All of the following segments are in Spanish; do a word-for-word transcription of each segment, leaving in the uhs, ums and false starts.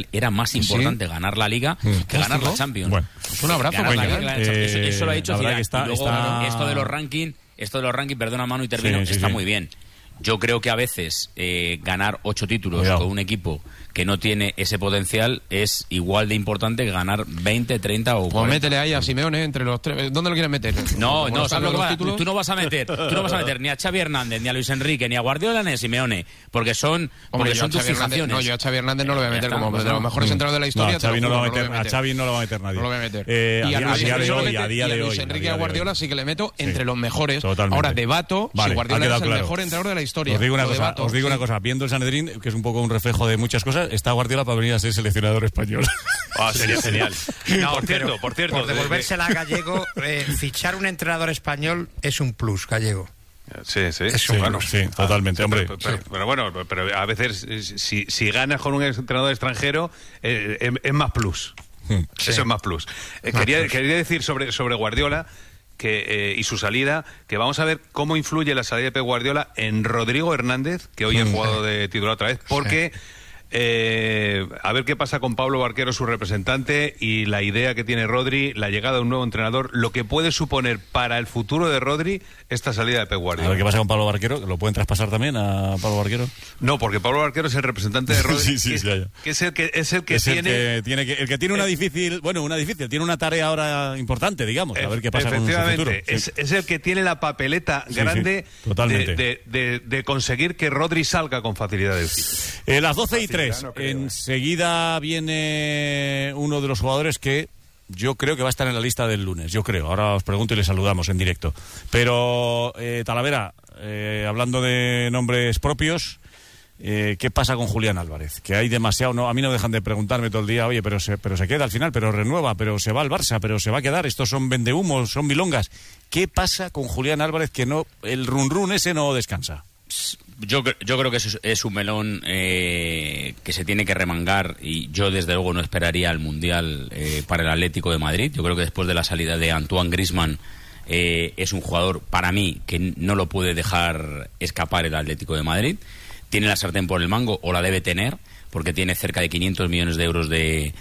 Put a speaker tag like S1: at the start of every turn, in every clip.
S1: era más importante ¿Sí? ganar la Liga mm. que ganar la Champions.
S2: Bueno, pues un abrazo.
S1: Ganar la Liga, ganar la Champions.
S2: Eh,
S1: eso, eso lo ha dicho Zidane.
S2: Está,
S1: y luego,
S2: está...
S1: esto de los rankings, esto de los rankings, perdona Manu y termino, sí, sí, está sí. muy bien. Yo creo que a veces eh, ganar ocho títulos Cuidado. con un equipo que no tiene ese potencial es igual de importante que ganar veinte, treinta o cuarenta.
S3: Pues métele ahí a Simeone entre los tres. ¿Dónde lo quieres meter?
S1: No, no, ¿sabes lo que va? Tú, tú no vas a meter, tú no vas a meter ni a Xavi Hernández, ni a Luis Enrique, ni a Guardiola, ni a Simeone, porque son,
S3: Hombre,
S1: porque son tus fijaciones.
S3: No, yo a Xavi Hernández no lo voy a meter como de los mejores centrales de la historia.
S2: No, a Xavi no lo va a meter, a Xavi no lo va a meter nadie.
S3: No lo voy a meter.
S2: Eh,
S3: y a,
S2: a,
S3: a
S2: día de hoy, a día de hoy.
S3: Y a Luis Enrique y a Guardiola sí que le meto entre los mejores.
S2: Totalmente.
S3: Ahora debato si Guardiola es el mejor entrenador de la historia.
S2: Os digo una cosa, os digo una cosa, viendo el Sanedrín, que es un poco un reflejo de muchas cosas, está Guardiola para venir a ser seleccionador español.
S4: Ah, sería genial. No, por cierto, por cierto.
S5: Por devolvérsela a Gallego, eh, fichar un entrenador español es un plus, Gallego.
S4: Sí, sí.
S5: Es
S2: sí,
S5: bueno.
S2: sí, totalmente,
S4: ah,
S2: hombre.
S4: Pero, pero, sí. pero bueno, pero a veces si, si ganas con un entrenador extranjero eh, es, es más plus. Sí. Eso es más plus. Eh, más quería, plus. quería decir sobre, sobre Guardiola que eh, y su salida, que vamos a ver cómo influye la salida de Pep Guardiola en Rodrigo Hernández, que hoy ha jugado de titular otra vez, porque... Sí. Eh, a ver qué pasa con Pablo Barquero, su representante, y la idea que tiene Rodri, la llegada de un nuevo entrenador, lo que puede suponer para el futuro de Rodri esta salida de Pep Guardiola.
S2: A ver qué pasa con Pablo Barquero, ¿lo pueden traspasar también a Pablo Barquero?
S4: No, porque Pablo Barquero es el representante de Rodri,
S2: sí, sí,
S4: que,
S2: sí, ya.
S4: que es el que es el que
S2: es
S4: tiene,
S2: el que tiene que, el que tiene una difícil, bueno, una difícil, tiene una tarea ahora importante, digamos, a ver qué pasa con su futuro.
S4: Es,
S2: sí.
S4: es el que tiene la papeleta
S2: sí,
S4: grande
S2: sí, totalmente.
S4: De, de, de, de conseguir que Rodri salga con facilidad del sitio.
S2: Eh, las doce y tres, en Enseguida viene uno de los jugadores que yo creo que va a estar en la lista del lunes. Yo creo. Ahora os pregunto y le saludamos en directo. Pero, eh, Talavera, eh, hablando de nombres propios, eh, ¿qué pasa con Julián Álvarez? Que hay demasiado... No, a mí no dejan de preguntarme todo el día, oye, pero se, pero se queda al final, pero renueva, pero se va al Barça, pero se va a quedar. Estos son vendehumos, son milongas. ¿Qué pasa con Julián Álvarez que no el run run ese no descansa?
S1: Yo, yo creo que es, es un melón eh, que se tiene que remangar, y yo desde luego no esperaría el Mundial eh, para el Atlético de Madrid. Yo creo que después de la salida de Antoine Griezmann eh, es un jugador para mí que no lo puede dejar escapar el Atlético de Madrid. Tiene la sartén por el mango, o la debe tener, porque tiene cerca de quinientos millones de euros de,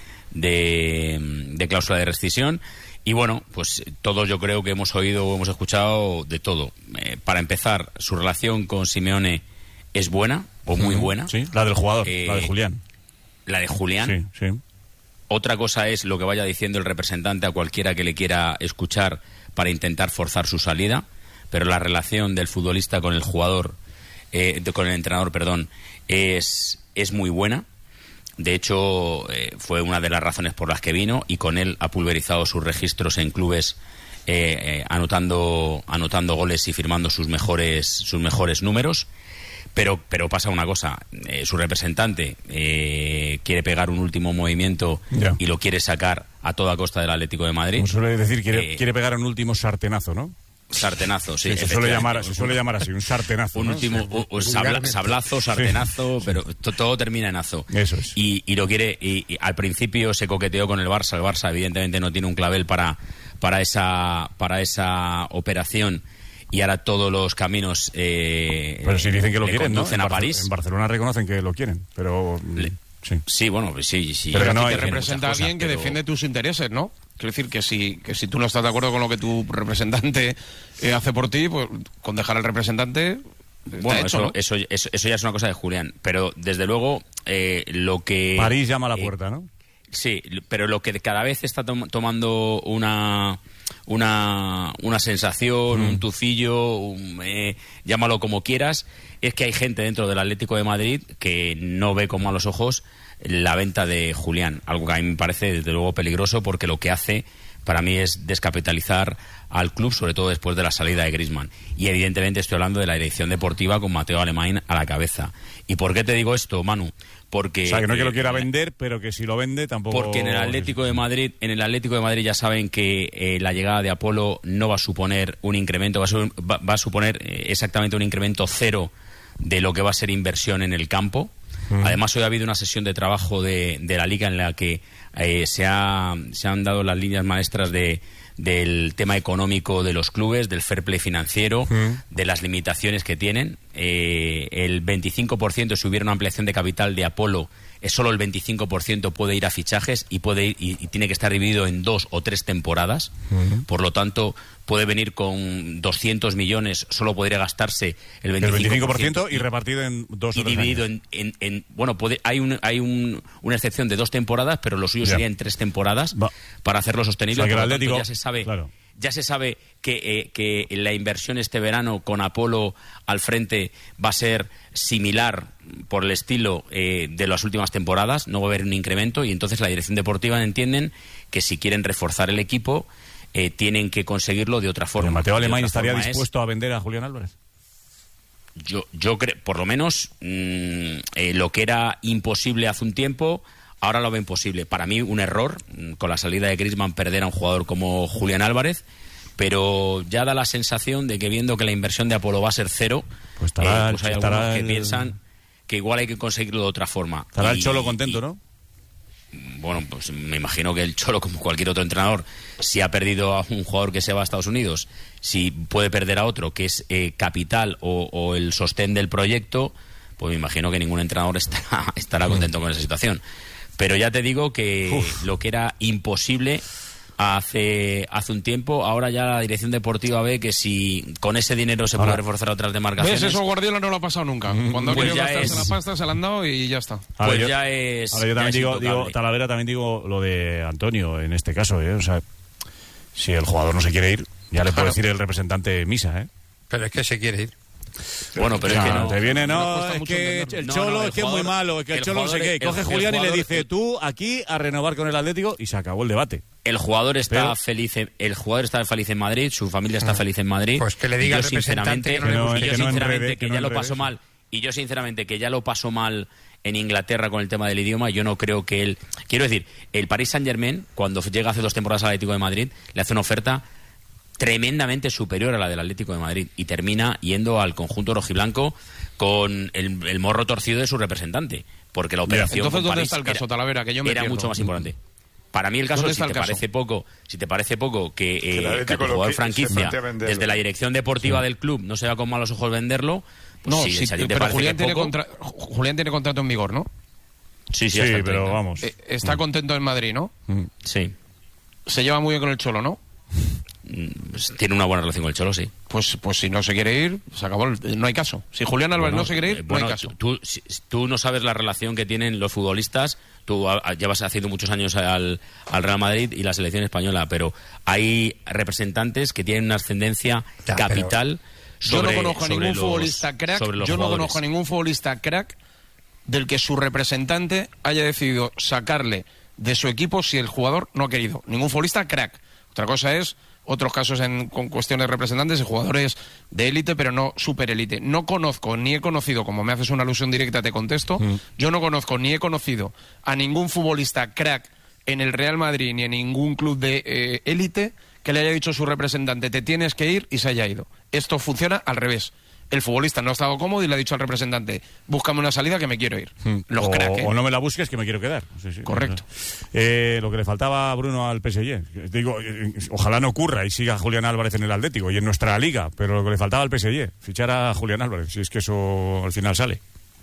S1: de, de cláusula de rescisión. Y bueno, pues todos yo creo que hemos oído o hemos escuchado de todo. Eh, para empezar, su relación con Simeone es buena, o muy uh-huh. buena.
S2: Sí, la del jugador, eh, la de Julián.
S1: La de Julián.
S2: Sí, sí.
S1: Otra cosa es lo que vaya diciendo el representante a cualquiera que le quiera escuchar para intentar forzar su salida, pero la relación del futbolista con el jugador, eh, con el entrenador, perdón, es, es muy buena. De hecho, eh, fue una de las razones por las que vino, y con él ha pulverizado sus registros en clubes, eh, eh, anotando anotando goles y firmando sus mejores sus mejores números. Pero pero pasa una cosa, eh, su representante eh, quiere pegar un último movimiento yeah. y lo quiere sacar a toda costa del Atlético de Madrid.
S2: Como suele decir, quiere, eh, quiere pegar un último sartenazo, ¿no?
S1: Sartenazo, sí.
S2: sí se, suele llamar, se suele llamar así, un sartenazo.
S1: Un
S2: ¿no?
S1: último un, un sabla, sablazo, sartenazo, sí. pero to, todo termina en azo.
S2: Eso es.
S1: Y, y lo quiere, y, y al principio se coqueteó con el Barça. El Barça evidentemente no tiene un clavel para, para, esa, para esa operación, y ahora todos los caminos eh,
S2: pero si dicen que lo quieren, ¿no?
S1: En
S2: a
S1: Bar- París.
S2: En Barcelona reconocen que lo quieren, pero...
S1: Le, sí. sí, bueno, pues sí, sí.
S3: Pero no, que representa a alguien que pero... defiende tus intereses, ¿no? Quiero decir que si, que si tú no estás de acuerdo con lo que tu representante eh, hace por ti, pues con dejar al representante...
S1: Bueno,
S3: hecho,
S1: eso,
S3: ¿no?
S1: eso, eso, eso ya es una cosa de Julián, pero desde luego eh, lo que...
S2: París llama a la
S1: eh,
S2: puerta, ¿no?
S1: Sí, pero lo que cada vez está tom- tomando una... una una sensación, mm. un tufillo, un, eh, llámalo como quieras, es que hay gente dentro del Atlético de Madrid que no ve con malos ojos la venta de Julián, algo que a mí me parece desde luego peligroso, porque lo que hace para mí es descapitalizar al club, sobre todo después de la salida de Griezmann. Y evidentemente estoy hablando de la dirección deportiva con Mateo Alemán a la cabeza. ¿Y por qué te digo esto, Manu? Porque,
S2: o sea, que no
S1: eh,
S2: que lo quiera vender, pero que si lo vende tampoco...
S1: Porque en el Atlético de Madrid, en el Atlético de Madrid ya saben que eh, la llegada de Apolo no va a suponer un incremento, va a, su, va, va a suponer eh, exactamente un incremento cero de lo que va a ser inversión en el campo. Mm. Además, hoy ha habido una sesión de trabajo de, de la Liga en la que eh, se, ha, se han dado las líneas maestras de... del tema económico de los clubes, del fair play financiero, mm. de las limitaciones que tienen. Eh, el veinticinco por ciento, si hubiera una ampliación de capital de Apolo, es solo el veinticinco por ciento puede ir a fichajes y puede ir, y, y tiene que estar dividido en dos o tres temporadas. Uh-huh. Por lo tanto, puede venir con doscientos millones, solo podría gastarse el veinticinco por ciento,
S2: el veinticinco por ciento y repartido en dos
S1: y
S2: o tres
S1: dividido
S2: años.
S1: En, en, en bueno, puede, hay un, hay un, una excepción de dos temporadas, pero lo suyo yeah. sería en tres temporadas Va. para hacerlo sostenible.
S2: O sea, que
S1: por
S2: el
S1: lo
S2: Atlético,
S1: tanto, ya se sabe.
S2: Claro.
S1: Ya se sabe que, eh, que la inversión este verano con Apolo al frente va a ser similar por el estilo eh, de las últimas temporadas, no va a haber un incremento y entonces la dirección deportiva entienden que si quieren reforzar el equipo eh, tienen que conseguirlo de otra forma.
S2: ¿Mateo Alemán estaría
S1: es,
S2: dispuesto a vender a Julián Álvarez?
S1: Yo, yo creo, por lo menos mmm, eh, lo que era imposible hace un tiempo, ahora lo ve imposible. Para mí un error con la salida de Griezmann perder a un jugador como Julián Álvarez, pero ya da la sensación de que viendo que la inversión de Apolo va a ser cero,
S2: pues, estará,
S1: eh, pues hay
S2: estará
S1: algunos que
S2: el...
S1: piensan que igual hay que conseguirlo de otra forma.
S2: Estará
S1: y,
S2: el Cholo contento,
S1: y,
S2: ¿no?
S1: Bueno, pues me imagino que el Cholo, como cualquier otro entrenador, si ha perdido a un jugador que se va a Estados Unidos, si puede perder a otro que es eh, capital o, o el sostén del proyecto, pues me imagino que ningún entrenador estará, estará contento mm. con esa situación. Pero ya te digo que Uf. lo que era imposible hace hace un tiempo, ahora ya la dirección deportiva ve que si con ese dinero se ahora, puede reforzar otras demarcaciones.
S3: ¿Ves? Eso Guardiola no lo ha pasado nunca. Cuando
S1: pues
S3: ha querido gastarse
S1: es...
S3: la pasta se la han dado y ya está.
S1: Pues
S2: ver, yo,
S1: ya es.
S2: Ahora yo también digo, digo, Talavera, también digo lo de Antonio en este caso, ¿eh? O sea, si el jugador no se quiere ir, ya le claro. puede decir el representante Misa, ¿eh?
S5: Pero es que se quiere ir.
S1: Bueno, pero
S2: no,
S1: es que no.
S2: Te viene, no, es que el
S1: no,
S2: Cholo
S1: no, el
S2: es que
S1: jugador,
S2: es muy malo, es que el, el Cholo no sé qué. Coge
S1: el,
S2: Julián
S1: el jugador,
S2: y le dice,
S1: el,
S2: tú aquí a renovar con el Atlético y se acabó el debate.
S1: El jugador está
S2: pero,
S1: feliz, en, el jugador está feliz en Madrid, su familia está feliz en Madrid.
S5: Pues que le diga
S1: al representante
S5: que, no,
S1: y yo
S5: que, no
S1: sinceramente que,
S2: que
S1: ya
S2: no
S1: lo pasó mal y yo sinceramente que ya lo pasó mal en Inglaterra con el tema del idioma. Yo no creo que él, quiero decir, el Paris Saint-Germain cuando llega hace dos temporadas al Atlético de Madrid le hace una oferta tremendamente superior a la del Atlético de Madrid y termina yendo al conjunto rojiblanco con el, el morro torcido de su representante, porque la operación
S3: entonces ¿dónde
S1: París
S3: está el caso,
S1: era,
S3: Talavera? Que yo me
S1: era
S3: pierdo.
S1: mucho más importante. Para mí el caso, si te
S3: caso?
S1: parece poco, si te parece poco que, eh,
S6: que,
S1: que el jugador franquicia desde la dirección deportiva
S2: sí.
S1: del club no se va con malos ojos venderlo, pues
S3: no,
S1: sí,
S3: sí,
S1: si te
S3: pero Julián tiene,
S1: poco,
S3: contra... Julián tiene contrato en vigor, ¿no?
S1: Sí, sí,
S2: sí pero treinta. Vamos.
S3: Eh, está mm. contento en Madrid, ¿no?
S1: Mm. Sí.
S3: Se lleva muy bien con el Cholo, ¿no?
S1: Pues tiene una buena relación con el Cholo, sí.
S3: Pues pues si no se quiere ir, se acabó. El, no hay caso. Si Julián Álvarez bueno, no se quiere ir, eh, bueno, no hay caso.
S1: Tú, si, tú no sabes la relación que tienen los futbolistas. Tú a, a, llevas haciendo muchos años al, al Real Madrid y la selección española, pero hay representantes que tienen una ascendencia ya, capital sobre,
S3: yo no conozco a ningún
S1: los,
S3: futbolista crack. Yo
S1: jugadores.
S3: no conozco a ningún futbolista crack del que su representante haya decidido sacarle de su equipo si el jugador no ha querido. Ningún futbolista crack. Otra cosa es otros casos en, con cuestiones de representantes y jugadores de élite, pero no super élite. No conozco, ni he conocido, como me haces una alusión directa, te contesto, mm. yo no conozco, ni he conocido a ningún futbolista crack en el Real Madrid, ni en ningún club de eh, élite, que le haya dicho a su representante, te tienes que ir, y se haya ido. Esto funciona al revés. El futbolista no ha estado cómodo y le ha dicho al representante, búscame una salida que me quiero ir. Hmm. Los
S2: o,
S3: crack, ¿eh?
S2: o no me la busques que me quiero quedar. Sí, sí,
S3: correcto.
S2: Eh, lo que le faltaba a Bruno al P S G. Digo, ojalá no ocurra y siga Julián Álvarez en el Atlético y en nuestra liga, pero lo que le faltaba al P S G, fichar a Julián Álvarez, si es que eso al final sale.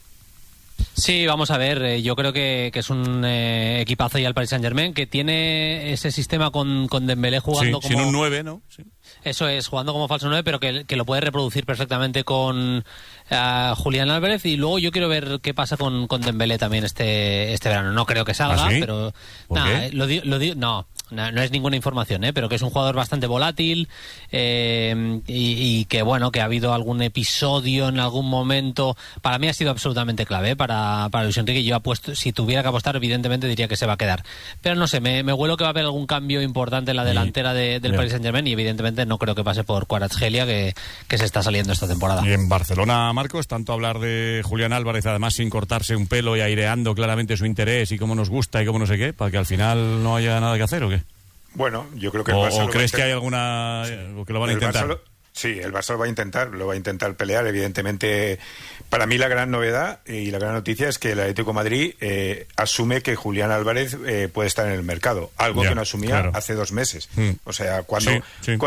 S7: Sí, vamos a ver, eh, yo creo que, que es un eh, equipazo ya el Paris Saint-Germain, que tiene ese sistema con, con Dembélé jugando
S2: sí,
S7: como...
S2: sin un nueve, ¿no? Sí.
S7: Eso es, jugando como falso nueve, pero que, que lo puede reproducir perfectamente con uh, Julián Álvarez. Y luego yo quiero ver qué pasa con, con Dembélé también este este verano. No creo que salga,
S2: ¿Ah, sí?
S7: pero...
S2: ¿Por
S7: Nah,
S2: qué?
S7: Lo, lo digo... No. No, no es ninguna información, ¿eh? Pero que es un jugador bastante volátil eh, y, y que, bueno, que ha habido algún episodio en algún momento. Para mí ha sido absolutamente clave, ¿eh? para, para Luis Enrique. Yo apuesto, si tuviera que apostar, evidentemente diría que se va a quedar. Pero no sé, me, me huelo que va a haber algún cambio importante en la delantera de, del Paris Saint-Germain y evidentemente no creo que pase por Kvaratskhelia, que, que se está saliendo esta temporada.
S2: Y en Barcelona, Marcos, tanto hablar de Julián Álvarez, además sin cortarse un pelo y aireando claramente su interés y cómo nos gusta y cómo no sé qué, para que al final no haya nada que hacer, ¿o qué?
S6: Bueno, yo creo que el
S2: o,
S6: Barça
S2: ¿O crees que hay alguna o que lo van a
S6: el
S2: intentar?
S6: Barça lo, sí, el Barça lo va a intentar, lo va a intentar pelear. Evidentemente, para mí la gran novedad y la gran noticia es que el Atlético de Madrid eh, asume que Julián Álvarez eh, puede estar en el mercado, algo ya, que no asumía claro. hace dos meses. Mm. O sea, cuando,
S2: sí, sí.
S6: cu cu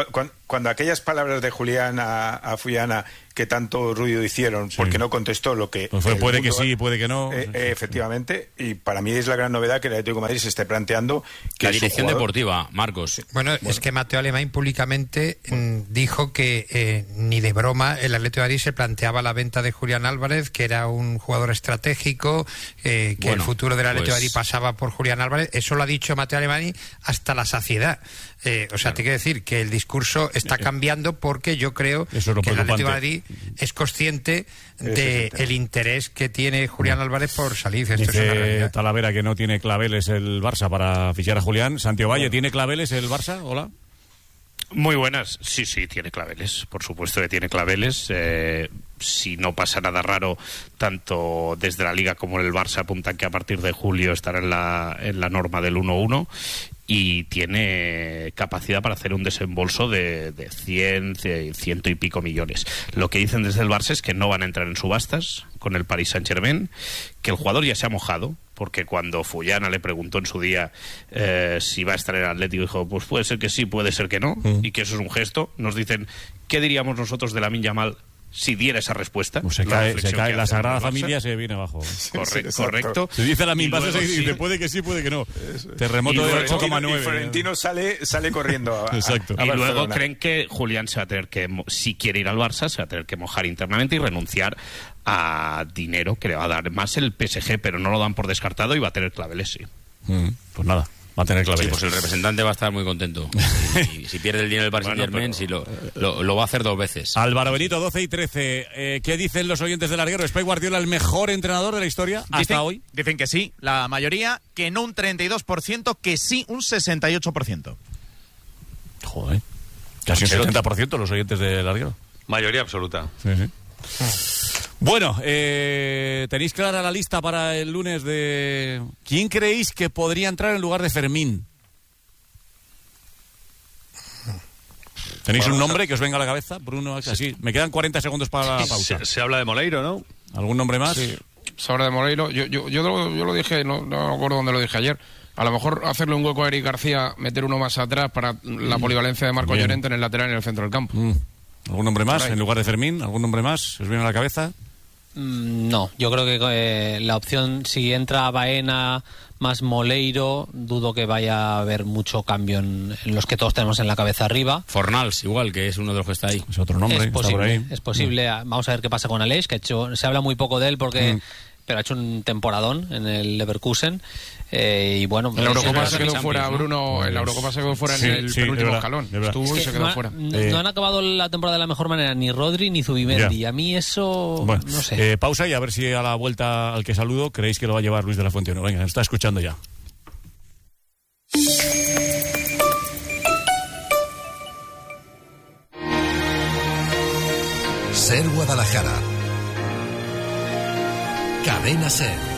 S6: cuando aquellas palabras de Julián a, a Fullana que tanto ruido hicieron, sí. porque no contestó lo que...
S2: Pues fue, puede que sí, puede que no.
S6: Eh, eh, efectivamente, y para mí es la gran novedad que el Atlético de Madrid se esté planteando... Que
S1: la dirección
S6: jugador...
S1: deportiva, Marcos.
S5: Bueno, bueno, es que Mateo Alemán públicamente bueno. dijo que eh, ni de broma el Atlético de Madrid se planteaba la venta de Julián Álvarez, que era un jugador estratégico, eh, que bueno, el futuro del Atlético pues... de Madrid pasaba por Julián Álvarez. Eso lo ha dicho Mateo Alemán hasta la saciedad. Eh, o sea, claro. te quiero decir que el discurso está cambiando porque yo creo que el Atlético de Madrid es consciente de el interés que tiene Julián Álvarez por salir. Esto
S2: Dice es Talavera que no tiene claveles el Barça para fichar a Julián. Santiago Valle, bueno. ¿tiene claveles el Barça? Hola.
S8: Muy buenas. Sí, sí, tiene claveles. Por supuesto que tiene claveles. Eh, si no pasa nada raro, tanto desde la Liga como el Barça apuntan que a partir de julio estará en la, en la norma del uno uno. Y tiene capacidad para hacer un desembolso de, de cien, ciento y pico millones. Lo que dicen desde el Barça es que no van a entrar en subastas con el Paris Saint-Germain, que el jugador ya se ha mojado, porque cuando Fullana le preguntó en su día eh, si va a estar en el Atlético, dijo, pues puede ser que sí, puede ser que no, mm. y que eso es un gesto. Nos dicen, ¿qué diríamos nosotros de Lamine Yamal si diera esa respuesta?
S2: Pues se la cae, se cae la Sagrada Familia, se viene abajo.
S8: Corre, sí, correcto.
S2: Se dice la misma, se dice, puede que sí, puede que no. Eso. Terremoto de ocho coma nueve.
S6: Y Florentino sale, sale corriendo a,
S2: Exacto.
S6: a, a
S8: Y luego creen que Julián se va a tener que, si quiere ir al Barça, se va a tener que mojar internamente y renunciar a dinero que le va a dar más el P S G, pero no lo dan por descartado y va a tener claveles, sí.
S2: Mm, pues nada. Va a tener claveles.
S1: Sí, pues el representante va a estar muy contento. Y, y si pierde el dinero el Paris Saint-Germain, sí, lo, lo, lo va a hacer dos veces.
S2: Álvaro Benito, doce y trece. Eh, ¿Qué dicen los oyentes del larguero? ¿Es Pep Guardiola el mejor entrenador de la historia hasta
S9: dicen,
S2: hoy?
S9: Dicen que sí, la mayoría, que no un treinta y dos por ciento, que sí un sesenta y ocho por ciento.
S2: Joder, casi un setenta por ciento los oyentes del larguero.
S4: Mayoría absoluta.
S2: Sí, sí. Bueno, eh, ¿tenéis clara la lista para el lunes de... ¿Quién creéis que podría entrar en lugar de Fermín? ¿Tenéis bueno, un nombre que os venga a la cabeza? Bruno, así. Me quedan cuarenta segundos para la pausa.
S4: Se, se habla de Moleiro, ¿no?
S2: ¿Algún nombre más?
S3: Sí, se habla de Moleiro. Yo, yo, yo, lo, yo lo dije, no, no me acuerdo dónde lo dije ayer. A lo mejor hacerle un hueco a Eric García, meter uno más atrás para la polivalencia de Marco Llorente en el lateral y en el centro del campo.
S2: Mm. ¿Algún nombre más en lugar de Fermín? ¿Algún nombre más? ¿Os viene a la cabeza?
S7: No, yo creo que eh, la opción, si entra Baena más Moleiro, dudo que vaya a haber mucho cambio en, en los que todos tenemos en la cabeza arriba.
S1: Fornals, igual, que es uno de los que está ahí.
S2: Es otro nombre,
S7: es posible,
S2: está por ahí.
S7: Es posible. Mm. Vamos a ver qué pasa con Aleix, que ha hecho, se habla muy poco de él porque... Mm. pero ha hecho un temporadón en el Leverkusen. Eh, y bueno,
S3: en la Eurocopa se quedó fuera, Bruno. En la Eurocopa se quedó fuera sí, en el sí, penúltimo escalón. Estuvo es que y se quedó
S7: no,
S3: fuera.
S7: No, eh, no han acabado la temporada de la mejor manera ni Rodri ni Zubimendi. A mí eso
S2: bueno,
S7: no sé.
S2: Eh, pausa y a ver si a la vuelta al que saludo creéis que lo va a llevar Luis de la Fuente o no. Venga, nos está escuchando ya.
S10: Ser Guadalajara. Cadena Ser.